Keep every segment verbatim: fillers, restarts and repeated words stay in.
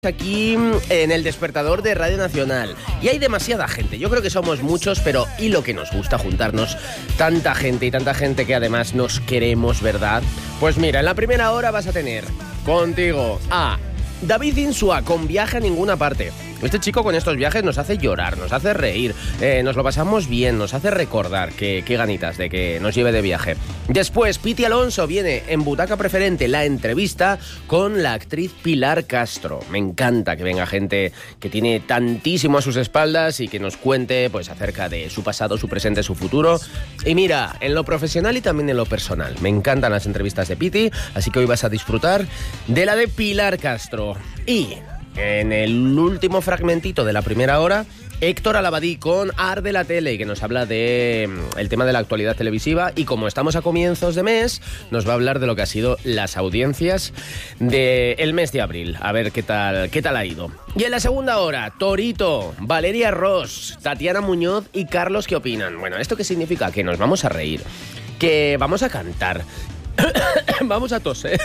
Aquí en el despertador de Radio Nacional y hay demasiada gente, yo creo que somos muchos, pero y lo que nos gusta juntarnos, tanta gente y tanta gente que además nos queremos, ¿verdad? Pues mira, en la primera hora vas a tener contigo a David Insua con Viaje a Ninguna Parte. Este chico con estos viajes nos hace llorar, nos hace reír, eh, nos lo pasamos bien, nos hace recordar que, qué ganitas de que nos lleve de viaje. Después, Piti Alonso viene en Butaca Preferente, la entrevista con la actriz Pilar Castro. Me encanta que venga gente que tiene tantísimo a sus espaldas y que nos cuente pues acerca de su pasado, su presente, su futuro. Y mira, en lo profesional y también en lo personal. Me encantan las entrevistas de Piti, así que hoy vas a disfrutar de la de Pilar Castro. Y en el último fragmentito de la primera hora, Héctor Alabadí con Arde la Tele, que nos habla de el tema de la actualidad televisiva, y como estamos a comienzos de mes, nos va a hablar de lo que ha sido las audiencias del mes de abril. A ver qué tal, qué tal ha ido. Y en la segunda hora, Torito, Valeria Ross, Tatiana Muñoz y Carlos, ¿qué opinan? Bueno, ¿esto qué significa? Que nos vamos a reír, que vamos a cantar, vamos a toser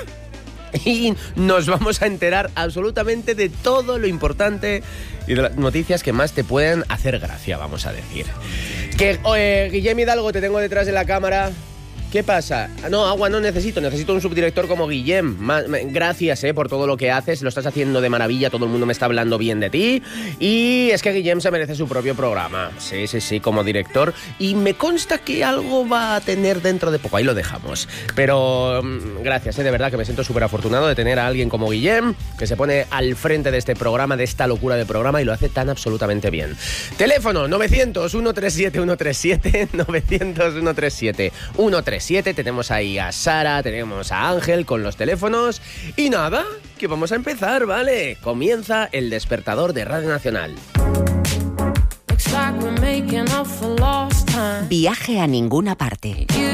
y nos vamos a enterar absolutamente de todo lo importante y de las noticias que más te pueden hacer gracia, vamos a decir. Que, oye, Guillem Hidalgo, te tengo detrás de la cámara. ¿Qué pasa? No, agua no necesito, necesito un subdirector como Guillem. Gracias eh, por todo lo que haces, lo estás haciendo de maravilla, todo el mundo me está hablando bien de ti. Y es que Guillem se merece su propio programa. Sí, sí, sí, como director. Y me consta que algo va a tener dentro de poco, ahí lo dejamos. Pero gracias, eh, de verdad que me siento súper afortunado de tener a alguien como Guillem, que se pone al frente de este programa, de esta locura de programa, y lo hace tan absolutamente bien. Teléfono novecientos, ciento treinta y siete, ciento treinta y siete, novecientos, ciento treinta y siete, ciento treinta y siete. Tenemos ahí a Sara, tenemos a Ángel con los teléfonos. Y nada, que vamos a empezar, ¿vale? Comienza el despertador de Radio Nacional. Viaje a Ninguna Parte.